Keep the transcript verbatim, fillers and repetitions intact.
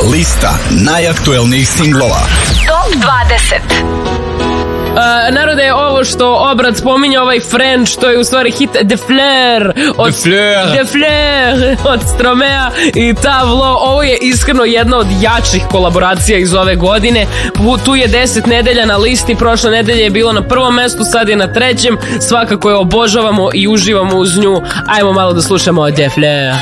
Lista najaktuelnijih singlova. Top dvadeset. Uh, narode, ovo što Obrat spominje, ovaj French, to je u stvari hit De Fleur od, De Fleur. De Fleur od Stromea i Tavlo. Ovo je iskreno jedna od jačih kolaboracija iz ove godine. Tu je deset nedelja na listi, prošle nedelje je bilo na prvom mestu, sad je na trećem. Svakako je obožavamo i uživamo uz nju. Ajmo malo da slušamo De Fleur.